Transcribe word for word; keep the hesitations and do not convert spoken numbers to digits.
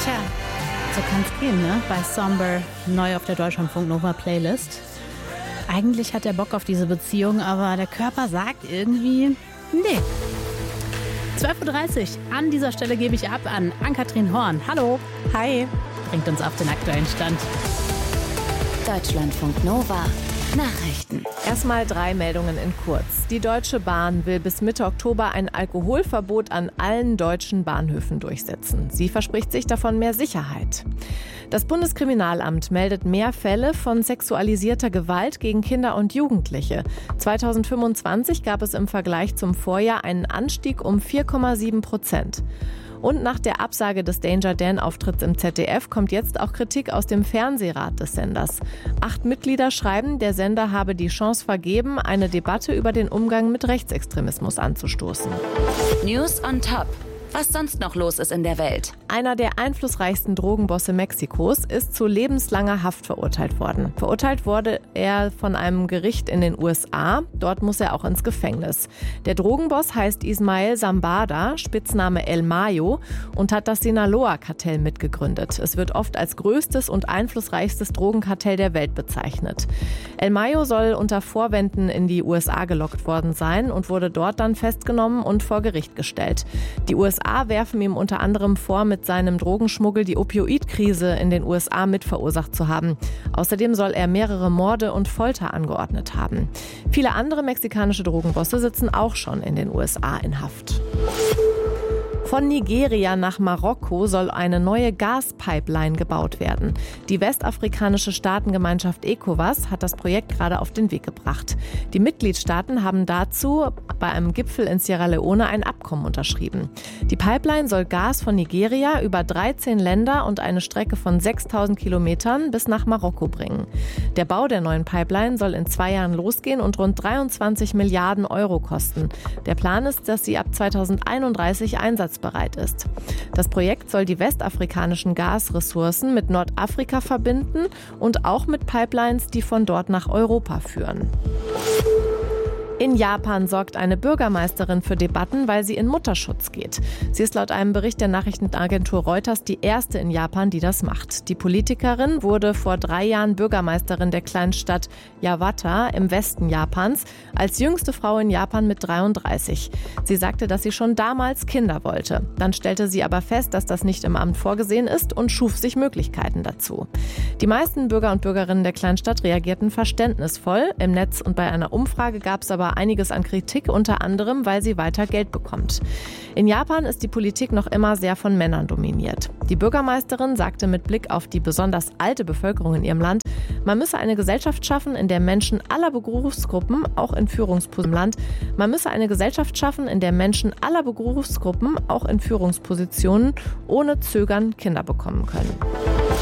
Tja, so kann's gehen, ne? Bei Somber, neu auf der Deutschlandfunk Nova Playlist. Eigentlich hat er Bock auf diese Beziehung, aber der Körper sagt irgendwie, nee. zwölf Uhr dreißig, an dieser Stelle gebe ich ab an Ann-Kathrin Horn. Hallo. Hi. Bringt uns auf den aktuellen Stand. Deutschlandfunk Nova. Nachrichten. Erstmal drei Meldungen in kurz. Die Deutsche Bahn will bis Mitte Oktober ein Alkoholverbot an allen deutschen Bahnhöfen durchsetzen. Sie verspricht sich davon mehr Sicherheit. Das Bundeskriminalamt meldet mehr Fälle von sexualisierter Gewalt gegen Kinder und Jugendliche. zweitausendfünfundzwanzig gab es im Vergleich zum Vorjahr einen Anstieg um vier Komma sieben Prozent. Und nach der Absage des Danger Dan-Auftritts im Z D F kommt jetzt auch Kritik aus dem Fernsehrat des Senders. Acht Mitglieder schreiben, der Sender habe die Chance vergeben, eine Debatte über den Umgang mit Rechtsextremismus anzustoßen. News on Top. Was sonst noch los ist in der Welt. Einer der einflussreichsten Drogenbosse Mexikos ist zu lebenslanger Haft verurteilt worden. Verurteilt wurde er von einem Gericht in den U S A. Dort muss er auch ins Gefängnis. Der Drogenboss heißt Ismael Zambada, Spitzname El Mayo, und hat das Sinaloa-Kartell mitgegründet. Es wird oft als größtes und einflussreichstes Drogenkartell der Welt bezeichnet. El Mayo soll unter Vorwänden in die U S A gelockt worden sein und wurde dort dann festgenommen und vor Gericht gestellt. Die U S A werfen ihm unter anderem vor, mit seinem Drogenschmuggel die Opioidkrise in den U S A mitverursacht zu haben. Außerdem soll er mehrere Morde und Folter angeordnet haben. Viele andere mexikanische Drogenbosse sitzen auch schon in den U S A in Haft. Von Nigeria nach Marokko soll eine neue Gaspipeline gebaut werden. Die westafrikanische Staatengemeinschaft ECOWAS hat das Projekt gerade auf den Weg gebracht. Die Mitgliedstaaten haben dazu bei einem Gipfel in Sierra Leone ein Abkommen unterschrieben. Die Pipeline soll Gas von Nigeria über dreizehn Länder und eine Strecke von sechstausend Kilometern bis nach Marokko bringen. Der Bau der neuen Pipeline soll in zwei Jahren losgehen und rund dreiundzwanzig Milliarden Euro kosten. Der Plan ist, dass sie ab zweitausendeinunddreißig einsatzbereit ist. Das Projekt soll die westafrikanischen Gasressourcen mit Nordafrika verbinden und auch mit Pipelines, die von dort nach Europa führen. In Japan sorgt eine Bürgermeisterin für Debatten, weil sie in Mutterschutz geht. Sie ist laut einem Bericht der Nachrichtenagentur Reuters die erste in Japan, die das macht. Die Politikerin wurde vor drei Jahren Bürgermeisterin der kleinen Stadt Yawata im Westen Japans, als jüngste Frau in Japan mit dreiunddreißig. Sie sagte, dass sie schon damals Kinder wollte. Dann stellte sie aber fest, dass das nicht im Amt vorgesehen ist und schuf sich Möglichkeiten dazu. Die meisten Bürger und Bürgerinnen der Kleinstadt reagierten verständnisvoll. Im Netz und bei einer Umfrage gab es aber einiges an Kritik, unter anderem, weil sie weiter Geld bekommt. In Japan ist die Politik noch immer sehr von Männern dominiert. Die Bürgermeisterin sagte mit Blick auf die besonders alte Bevölkerung in ihrem Land, man müsse eine Gesellschaft schaffen, in der Menschen aller Berufsgruppen, auch in Führungspositionen im Land, man müsse eine Gesellschaft schaffen, in der Menschen aller Berufsgruppen, auch in Führungspositionen, ohne Zögern Kinder bekommen können.